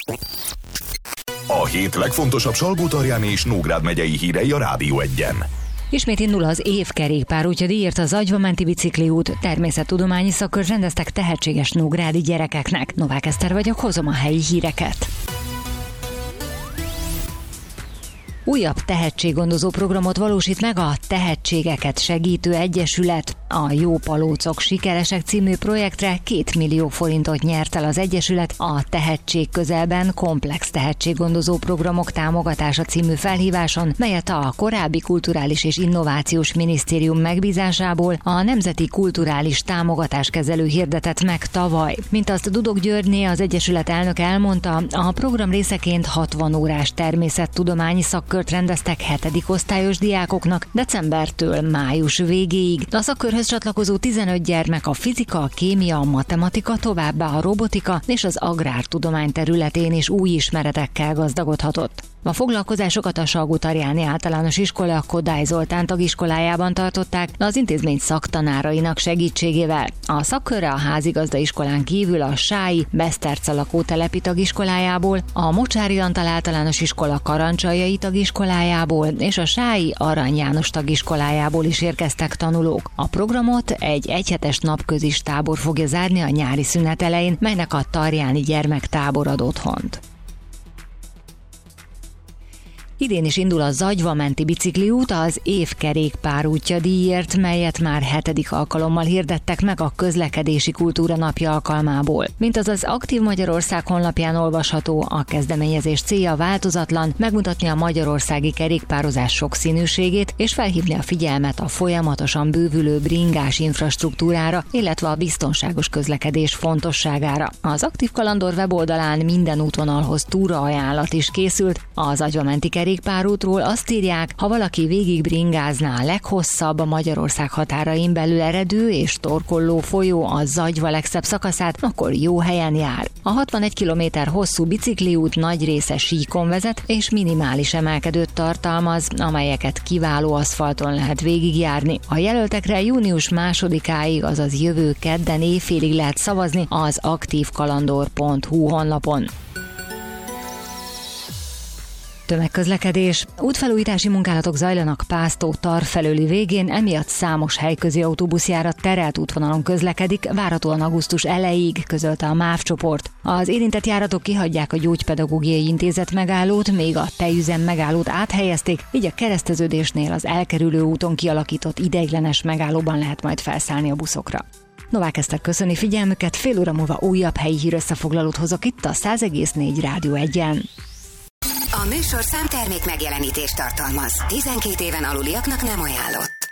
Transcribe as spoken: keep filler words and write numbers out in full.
A hét legfontosabb Salgótarjáni és Nógrád megyei hírei a Rádió Egyen. Ismét indul az év kerékpárútja díjért a Zagyva-menti bicikliút. Természettudományi szakkört rendeztek tehetséges nógrádi gyerekeknek. Novák Eszter vagyok, hozom a helyi híreket. Újabb tehetséggondozó programot valósít meg a Tehetségeket Segítő Egyesület. A Jó Palócok Sikeresek című projektre két millió forintot nyert el az Egyesület a Tehetség közelben komplex tehetséggondozó programok támogatása című felhíváson, melyet a korábbi Kulturális és Innovációs Minisztérium megbízásából a Nemzeti Kulturális Támogatáskezelő hirdetett meg tavaly. Mint azt Dudok Györgyné, az Egyesület elnöke elmondta, a program részeként hatvan órás természettudományi szakkört rendeztek hetedik osztályos diákoknak decembertől május végéig. A szakkörhöz csatlakozó tizenöt gyermek a fizika, a kémia, a matematika, továbbá a robotika és az agrártudomány területén is új ismeretekkel gazdagodhatott. A foglalkozásokat a Salgótarjáni Általános Iskola Kodály Zoltán tagiskolájában tartották az intézmény szaktanárainak segítségével. A szakkörre a házigazda iskolán kívül a Sályi Beszterce lakótelepi tagiskolájából, a Mocsári Antal Általános Iskola Karancsaljai tagiskolájából és a Sályi Arany János tagiskolájából is érkeztek tanulók. A programot egy egyhetes napközis tábor fogja zárni a nyári szünet elején, melynek a Tarjáni Gyermektábor ad otthont. Idén is indul a Zagyva-menti bicikliút az év kerékpárútja díjért, melyet már hetedik alkalommal hirdettek meg a Közlekedési Kultúra Napja alkalmából. Mint az az Aktív Magyarország honlapján olvasható, a kezdeményezés célja változatlan, megmutatni a magyarországi kerékpározás sokszínűségét és felhívni a figyelmet a folyamatosan bővülő bringás infrastruktúrára, illetve a biztonságos közlekedés fontosságára. Az Aktív Kalandor weboldalán minden útvonalhoz túraajánlat is készült. Az Zagyva-menti kerékpárútról azt írják, ha valaki végig bringázná a leghosszabb, a Magyarország határain belül eredő és torkolló folyó a Zagyva legszebb szakaszát, akkor jó helyen jár. A hatvanegy kilométer hosszú bicikliút nagy része síkon vezet és minimális emelkedőt tartalmaz, amelyeket kiváló aszfalton lehet végigjárni. A jelöltekre június másodikáig, azaz jövő kedden éjfélig lehet szavazni az aktívkalandor pont hu honlapon. Tömegközlekedés. Útfelújítási munkálatok zajlanak Pásztó-Tar felőli végén, emiatt számos helyközi autóbuszjárat terelt útvonalon közlekedik, várhatóan augusztus elejéig, közölte a MÁV csoport. Az érintett járatok kihagyják a Gyógypedagógiai Intézet megállót, még a tejüzem megállót áthelyezték, így a kereszteződésnél az elkerülő úton kialakított ideiglenes megállóban lehet majd felszállni a buszokra. Novák Eszter köszöni figyelmüket, fél óra múlva újabb helyi hírösszefoglalót hozok itt a száz egész négy Rádió Egyen. A műsorszám termék megjelenítést tartalmaz. tizenkét éven aluliaknak nem ajánlott.